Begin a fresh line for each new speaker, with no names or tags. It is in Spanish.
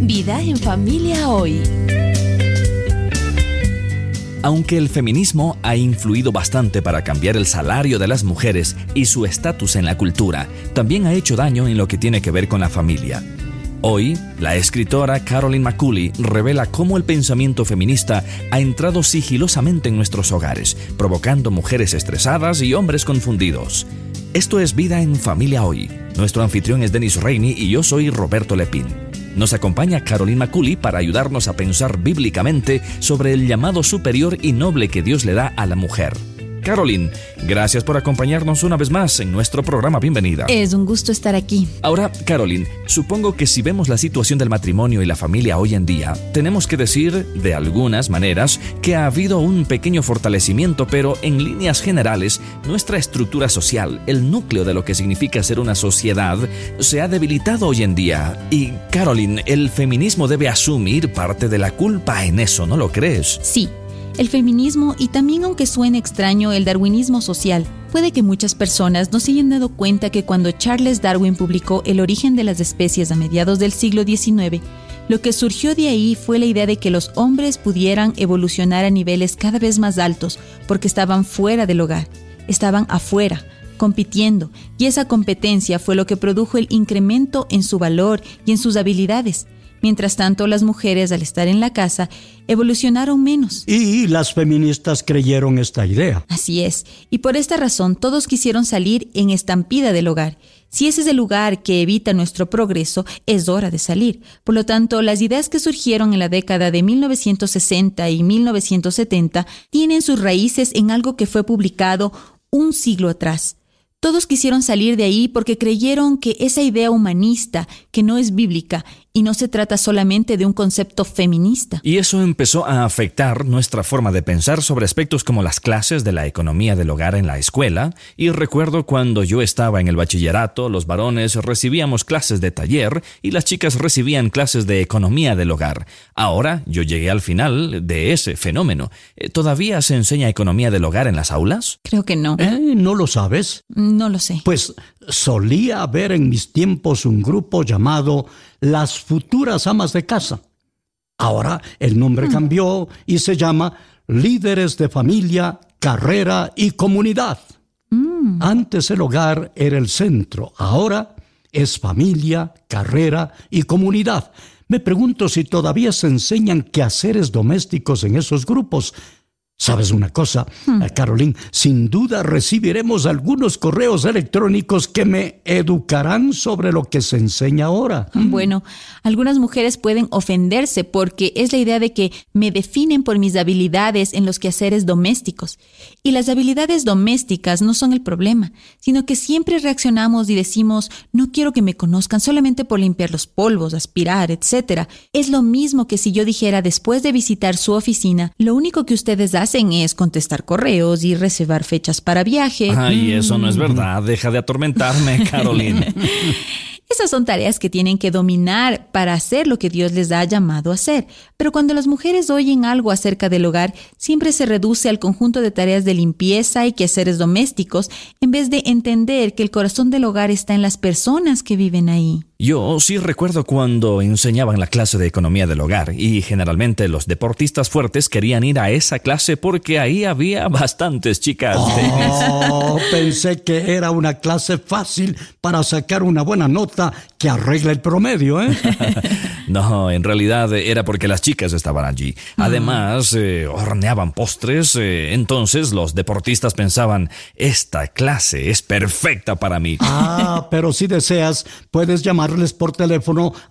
Vida en familia hoy.
Aunque el feminismo ha influido bastante para cambiar el salario de las mujeres y su estatus en la cultura, también ha hecho daño en lo que tiene que ver con la familia. Hoy, la escritora Caroline McCulley revela cómo el pensamiento feminista ha entrado sigilosamente en nuestros hogares, provocando mujeres estresadas y hombres confundidos. Esto es Vida en Familia Hoy. Nuestro anfitrión es Denis Reini y yo soy Roberto Lepín. Nos acompaña Caroline McCulley para ayudarnos a pensar bíblicamente sobre el llamado superior y noble que Dios le da a la mujer. Caroline, gracias por acompañarnos una vez más en nuestro programa. Bienvenida.
Es un gusto estar aquí.
Ahora, Caroline, supongo que si vemos la situación del matrimonio y la familia hoy en día, tenemos que decir, de algunas maneras, que ha habido un pequeño fortalecimiento, pero en líneas generales, nuestra estructura social, el núcleo de lo que significa ser una sociedad, se ha debilitado hoy en día. Y, Caroline, el feminismo debe asumir parte de la culpa en eso, ¿no lo crees?
Sí. El feminismo y también, aunque suene extraño, el darwinismo social. Puede que muchas personas no se hayan dado cuenta que cuando Charles Darwin publicó El origen de las especies a mediados del siglo XIX, lo que surgió de ahí fue la idea de que los hombres pudieran evolucionar a niveles cada vez más altos porque estaban fuera del hogar, estaban afuera, compitiendo, y esa competencia fue lo que produjo el incremento en su valor y en sus habilidades. Mientras tanto, las mujeres, al estar en la casa, evolucionaron menos.
Y las feministas creyeron esta idea.
Así es. Y por esta razón, todos quisieron salir en estampida del hogar. Si ese es el lugar que evita nuestro progreso, es hora de salir. Por lo tanto, las ideas que surgieron en la década de 1960 y 1970 tienen sus raíces en algo que fue publicado un siglo atrás. Todos quisieron salir de ahí porque creyeron que esa idea humanista, que no es bíblica, y no se trata solamente de un concepto feminista.
Y eso empezó a afectar nuestra forma de pensar sobre aspectos como las clases de la economía del hogar en la escuela. Y recuerdo cuando yo estaba en el bachillerato, los varones recibíamos clases de taller y las chicas recibían clases de economía del hogar. Ahora yo llegué al final de ese fenómeno. ¿Todavía se enseña economía del hogar en las aulas?
Creo que no.
¿No lo sabes?
No lo sé.
Pues solía haber en mis tiempos un grupo llamado Las Futuras Amas de Casa. Ahora el nombre cambió y se llama Líderes de Familia, Carrera y Comunidad. Antes el hogar era el centro, ahora es familia, carrera y comunidad. Me pregunto si todavía se enseñan quehaceres domésticos en esos grupos. ¿Sabes una cosa, Caroline? Sin duda recibiremos algunos correos electrónicos que me educarán sobre lo que se enseña ahora.
Bueno, algunas mujeres pueden ofenderse porque es la idea de que me definen por mis habilidades en los quehaceres domésticos. Y las habilidades domésticas no son el problema, sino que siempre reaccionamos y decimos, no quiero que me conozcan solamente por limpiar los polvos, aspirar, etc. Es lo mismo que si yo dijera después de visitar su oficina, lo único que ustedes hacen es contestar correos y reservar fechas para viaje.
Ay, eso no es verdad. Deja de atormentarme, Caroline.
Esas son tareas que tienen que dominar para hacer lo que Dios les ha llamado a hacer. Pero cuando las mujeres oyen algo acerca del hogar, siempre se reduce al conjunto de tareas de limpieza y quehaceres domésticos, en vez de entender que el corazón del hogar está en las personas que viven ahí.
Yo sí recuerdo cuando enseñaban la clase de economía del hogar y generalmente los deportistas fuertes querían ir a esa clase porque ahí había bastantes chicas.
Pensé que era una clase fácil para sacar una buena nota que arregla el promedio, ¿eh?
No, en realidad era porque las chicas estaban allí. Además, horneaban postres, entonces los deportistas pensaban, esta clase es perfecta para mí.
Pero si deseas, puedes llamarles por teléfono